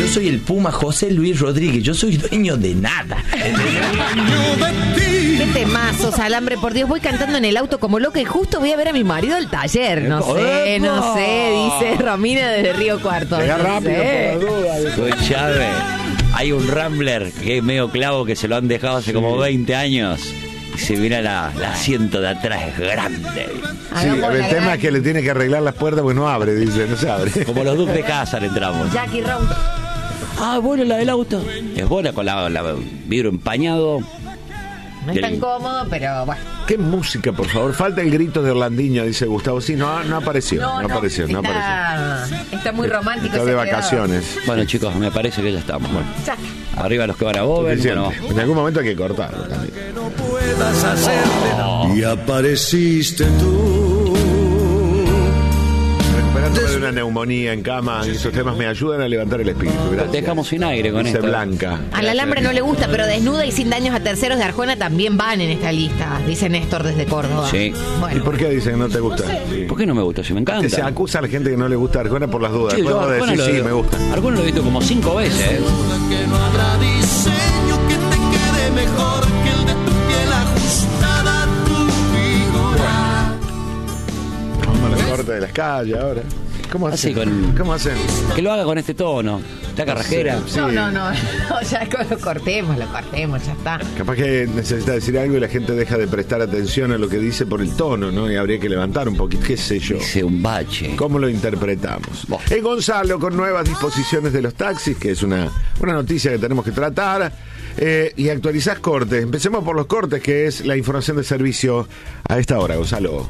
soy el Puma José Luis Rodríguez, yo soy dueño de nada. Qué temazos, Alambre, por Dios, voy cantando en el auto como loca y justo voy a ver a mi marido al taller. No sé, dice Romina desde Río Cuarto. Llega rápido, por la duda. Escuchame, hay un Rambler que es medio clavo que se lo han dejado hace como 20 años. Y se mira el asiento de atrás, es grande. Sí, el tema es que le tiene que arreglar las puertas porque no abre, dice, no se abre. Como los Duques de Cázar entramos. Jackie Round. Bueno, la del auto. Es buena con la vidrio empañado. No es tan cómodo, pero bueno. ¿Qué música, por favor? Falta el grito de Orlandinho, dice Gustavo. Sí, no apareció. No apareció. Está muy romántico. Está de vacaciones. Bueno, chicos, me parece que ya estamos. Bueno, ya. Arriba los que van a Bober. Bueno. En algún momento hay que cortarlo también. Y apareciste tú. Recuperándome de una neumonía en cama, y esos temas me ayudan a levantar el espíritu. Gracias. Dejamos sin aire con dice esto. Blanca. Al Alambre no le gusta, pero Desnuda y Sin Daños a Terceros de Arjona también van en esta lista, dice Néstor desde Córdoba. Sí. Bueno. ¿Y por qué dicen que no te gusta? ¿Por qué no me gusta? Si me encanta. Se acusa a la gente que no le gusta Arjona por las dudas. Sí, Después vos decís, sí, me gusta. Arjona lo he visto como 5 veces. Que no habrá diseño que te quede mejor que el de tu piel ajustada a tu figura. Vamos a la corte de las calles ahora. ¿Cómo hacen? ¿Cómo hacen? Que lo haga con este tono. ¿Está carrajera? Sí. No, ya lo cortemos, ya está. Capaz que necesita decir algo y la gente deja de prestar atención a lo que dice por el tono, ¿no? Y habría que levantar un poquito, qué sé yo. Dice un bache. ¿Cómo lo interpretamos? Gonzalo, con nuevas disposiciones de los taxis, que es una noticia que tenemos que tratar, y actualizás cortes. Empecemos por los cortes, que es la información de servicio a esta hora, Gonzalo.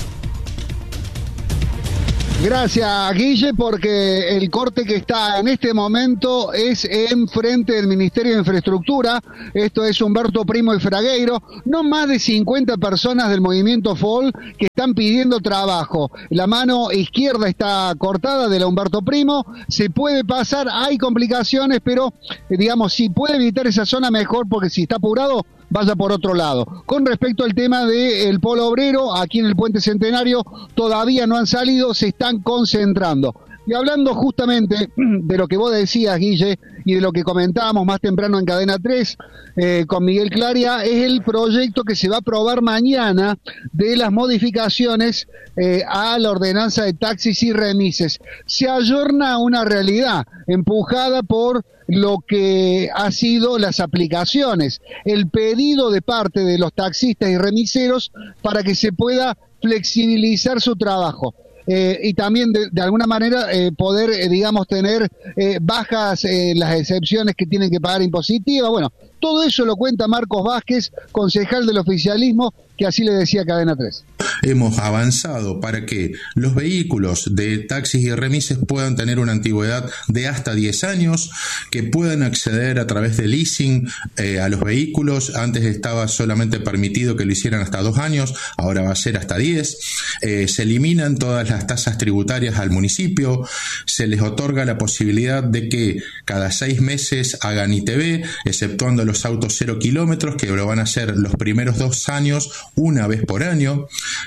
Gracias, Guille, porque el corte que está en este momento es en frente del Ministerio de Infraestructura. Esto es Humberto Primo y Fragueiro. No más de 50 personas del movimiento FOL que están pidiendo trabajo. La mano izquierda está cortada de la Humberto Primo. Se puede pasar, hay complicaciones, pero digamos, si puede evitar esa zona mejor, porque si está apurado, vaya por otro lado. Con respecto al tema del Polo Obrero, aquí en el Puente Centenario todavía no han salido, se están concentrando. Y hablando justamente de lo que vos decías, Guille, y de lo que comentábamos más temprano en Cadena 3 con Miguel Claria, es el proyecto que se va a aprobar mañana de las modificaciones a la ordenanza de taxis y remises. Se ayorna a una realidad empujada por lo que ha sido las aplicaciones, el pedido de parte de los taxistas y remiseros para que se pueda flexibilizar su trabajo. Y también de alguna manera poder, digamos, tener bajas las excepciones que tienen que pagar impositiva. Bueno, todo eso lo cuenta Marcos Vázquez, concejal del oficialismo, que así le decía Cadena 3. Hemos avanzado para que los vehículos de taxis y remises puedan tener una antigüedad de hasta 10 años, que puedan acceder a través de leasing a los vehículos. Antes estaba solamente permitido que lo hicieran hasta 2 años, ahora va a ser hasta 10. Se eliminan todas las tasas tributarias al municipio, se les otorga la posibilidad de que cada 6 meses hagan ITV, exceptuando los autos 0 kilómetros, que lo van a hacer los primeros 2 años, una vez por año.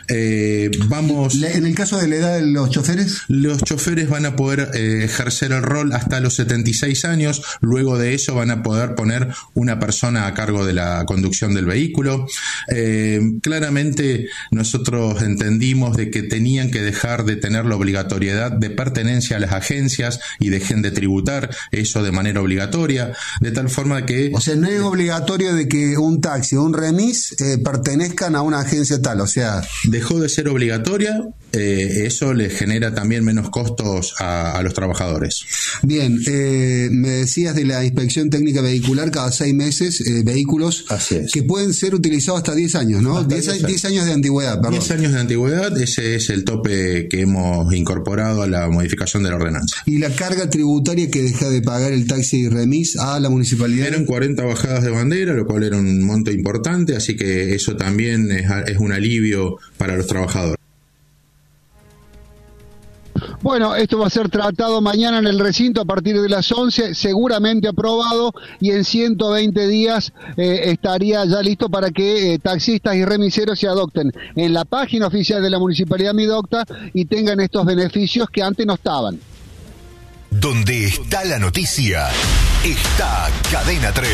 En el caso de la edad de los choferes, van a poder ejercer el rol hasta los 76 años. Luego de eso van a poder poner una persona a cargo de la conducción del vehículo. Claramente nosotros entendimos de que tenían que dejar de tener la obligatoriedad de pertenencia a las agencias y dejen de tributar eso de manera obligatoria, de tal forma que... O sea, no es obligatorio de que un taxi o un remis pertenezcan a una agencia tal, o sea... Dejó de ser obligatoria, eso le genera también menos costos a los trabajadores. Bien, me decías de la inspección técnica vehicular cada 6 meses, vehículos que pueden ser utilizados hasta 10 años, ¿no? 10 años de antigüedad, perdón. 10 años de antigüedad, ese es el tope que hemos incorporado a la modificación de la ordenanza. ¿Y la carga tributaria que deja de pagar el taxi y remis a la municipalidad? Eran 40 bajadas de bandera, lo cual era un monto importante, así que eso también es un alivio para los trabajadores. Bueno, esto va a ser tratado mañana en el recinto a partir de las 11, seguramente aprobado, y en 120 días estaría ya listo para que taxistas y remiseros se adopten en la página oficial de la Municipalidad Midocta y tengan estos beneficios que antes no estaban. Donde está la noticia, está Cadena 3.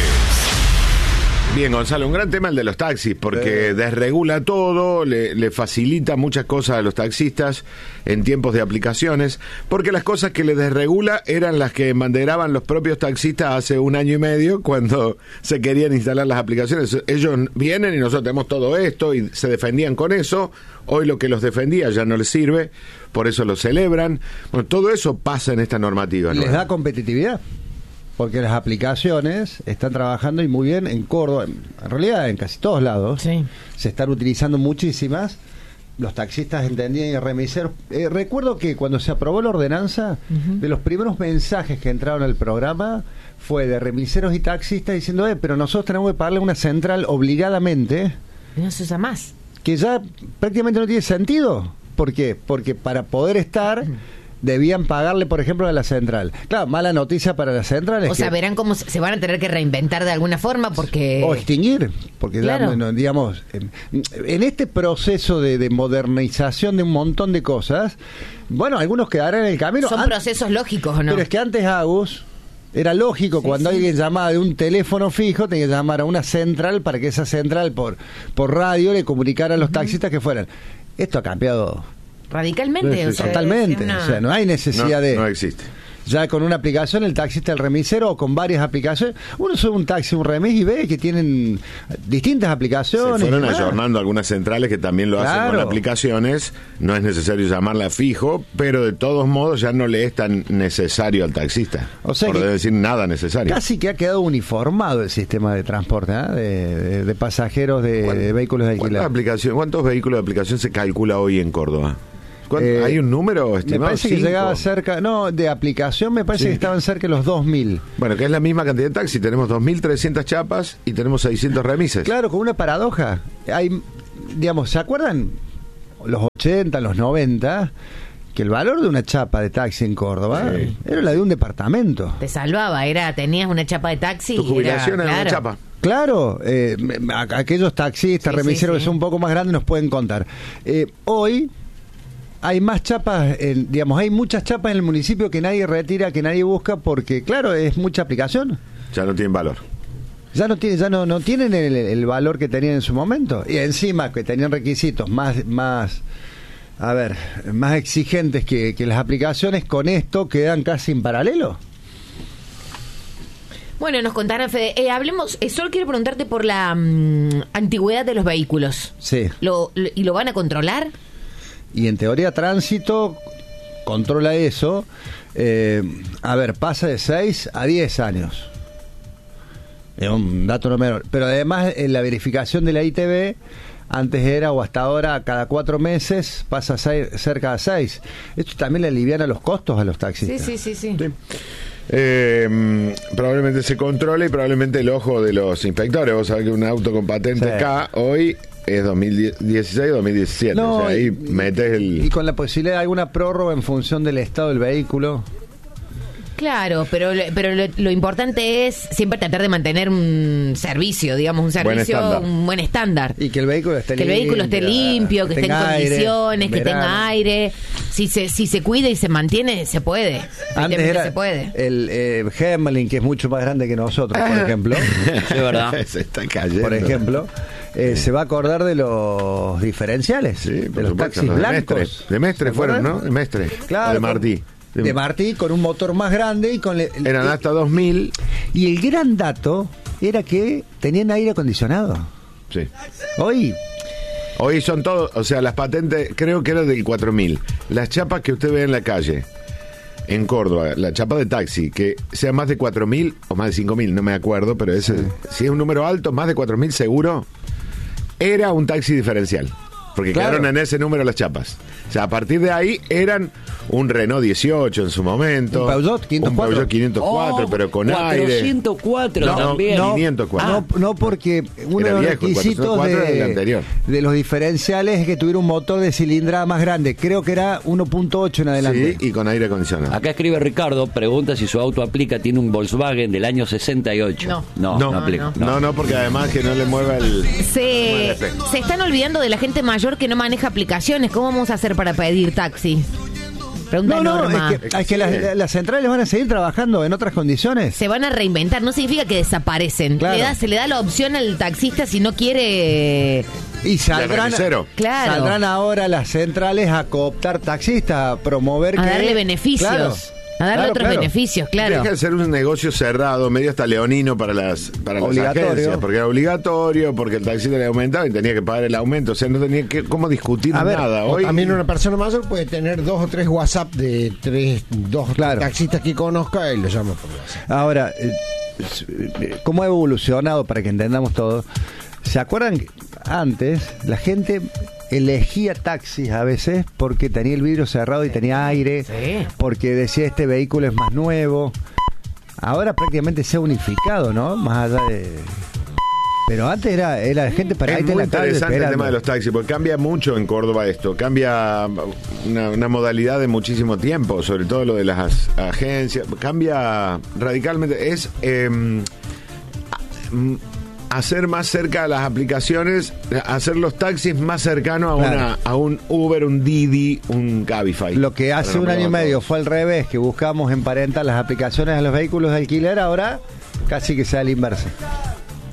Bien, Gonzalo, un gran tema el de los taxis, porque desregula todo, le facilita muchas cosas a los taxistas en tiempos de aplicaciones, porque las cosas que le desregula eran las que embanderaban los propios taxistas hace 1 año y medio, cuando se querían instalar las aplicaciones. Ellos vienen y nosotros tenemos todo esto, y se defendían con eso. Hoy lo que los defendía ya no les sirve, por eso lo celebran. Bueno, todo eso pasa en esta normativa. ¿Les da competitividad? Porque las aplicaciones están trabajando y muy bien en Córdoba, en realidad en casi todos lados. Sí. Se están utilizando muchísimas. Los taxistas entendían y remiseros. Recuerdo que cuando se aprobó la ordenanza, de los primeros mensajes que entraron al programa fue de remiseros y taxistas diciendo, pero nosotros tenemos que pagarle una central obligadamente. No se usa más. Que ya prácticamente no tiene sentido. ¿Por qué? Porque para poder estar... debían pagarle, por ejemplo, a la central. Claro, mala noticia para la central. O sea, verán cómo se van a tener que reinventar de alguna forma porque... O extinguir, porque claro. Ya, digamos, en este proceso de modernización de un montón de cosas, bueno, algunos quedarán en el camino. Son procesos lógicos, ¿o no? Pero es que antes, Agus, era lógico, cuando alguien llamaba de un teléfono fijo, tenía que llamar a una central para que esa central por radio le comunicara a los taxistas que fueran. Esto ha cambiado... radicalmente, o sea, totalmente, o sea, no hay necesidad no existe. Ya con una aplicación, el taxista, el remisero, o con varias aplicaciones, uno sube un taxi, un remis y ve que tienen distintas aplicaciones. Se fueron ayornando algunas centrales que también lo hacen con aplicaciones. No es necesario llamarla fijo, pero de todos modos ya no le es tan necesario al taxista. O sea, por decir nada necesario. Casi que ha quedado uniformado el sistema de transporte, de pasajeros de vehículos de alquiler. ¿Cuántos vehículos de aplicación se calcula hoy en Córdoba? ¿Hay un número estimado? Me parece que llegaba cerca, de aplicación me parece que estaban cerca de los 2.000. Bueno, que es la misma cantidad de taxis. Tenemos 2.300 chapas y tenemos 600 remises. Claro, con una paradoja. Hay, digamos, ¿se acuerdan? Los 80, los 90, que el valor de una chapa de taxi en Córdoba era la de un departamento. Te salvaba, tenías una chapa de taxi. Tu jubilación era una chapa. Claro, aquellos taxistas, remiseros que son un poco más grandes nos pueden contar. Hoy... hay más chapas, hay muchas chapas en el municipio que nadie retira, que nadie busca, porque claro, es mucha aplicación. Ya no tienen valor. Ya no tienen el valor que tenían en su momento. Y encima que tenían requisitos más exigentes que las aplicaciones, con esto quedan casi en paralelo. Bueno, nos contarán, Fede. Hablemos, solo quiero preguntarte por la antigüedad de los vehículos. Sí. ¿Y lo van a controlar? Y en teoría Tránsito controla eso. Pasa de 6 a 10 años. Es un dato no menor. Pero además en la verificación de la ITV, antes era o hasta ahora cada 4 meses, pasa cerca de 6. Esto también le aliviana los costos a los taxistas. Sí. Probablemente se controle y probablemente el ojo de los inspectores. Vos sabés que un auto con patente K hoy... es 2016 o 2017. No, o sea, ahí metes el... Y con la posibilidad de alguna prórroga en función del estado del vehículo. Claro, pero lo importante es siempre tratar de mantener un servicio, un buen estándar. Y que el vehículo esté limpio. Que el vehículo esté limpio, que esté en condiciones, que tenga aire. Si se cuida y se mantiene, se puede. Antes era se puede. El Gemelin, que es mucho más grande que nosotros, por ejemplo. Sí, verdad. Se está cayendo. Por ejemplo. Se va a acordar de los diferenciales, de los taxis blancos. De Mestre fueron, ¿no? De Mestre. Claro. O de Martí. De Martí, con un motor más grande y con... Eran hasta 2000. Y el gran dato era que tenían aire acondicionado. Sí. Hoy son todos, o sea, las patentes, creo que era del 4000. Las chapas que usted ve en la calle, en Córdoba, la chapa de taxi, que sea más de 4000 o más de 5000, no me acuerdo, pero ese, si es un número alto, más de 4000 seguro, era un taxi diferencial. Porque quedaron en ese número las chapas. O sea, a partir de ahí eran un Renault 18 en su momento. Un Peugeot 504. Un Peugeot 504, pero con aire. 404 también. No, 504. No, porque uno de los requisitos de los diferenciales es que tuviera un motor de cilindrada más grande. Creo que era 1.8 en adelante. Sí, y con aire acondicionado. Acá escribe Ricardo, pregunta si su auto aplica, tiene un Volkswagen del año 68. No aplica. No, porque además que no le mueva el... Se están olvidando de la gente mayor que no maneja aplicaciones. ¿Cómo vamos a hacer para pedir taxi? Pregunta Norma. Es que las centrales van a seguir trabajando en otras condiciones. Se van a reinventar, no significa que desaparecen. Claro. Se le da la opción al taxista si no quiere. Y saldrán Claro. ahora las centrales a cooptar taxistas, a promover a darle beneficios. Claro. A darle otros beneficios, claro. Deja de ser un negocio cerrado, medio hasta leonino para las agencias, porque era obligatorio, porque el taxista le aumentaba y tenía que pagar el aumento, o sea, no tenía cómo discutir nada. Hoy también una persona mayor puede tener 2 o 3 WhatsApp de dos taxistas que conozca y lo llama por WhatsApp. Ahora, ¿cómo ha evolucionado para que entendamos todo? ¿Se acuerdan que antes la gente elegía taxis a veces porque tenía el vidrio cerrado y tenía aire, porque decía este vehículo es más nuevo? Ahora prácticamente se ha unificado, ¿no? Más allá de... Pero antes era de gente para... Es muy interesante el tema de los taxis, porque cambia mucho en Córdoba esto, cambia una modalidad de muchísimo tiempo, sobre todo lo de las agencias, cambia radicalmente, es... hacer más cerca las aplicaciones, hacer los taxis más cercanos a un Uber, un Didi, un Cabify. Lo que hace un año y medio fue al revés, que buscamos emparentar las aplicaciones a los vehículos de alquiler, ahora casi que sea el inverso.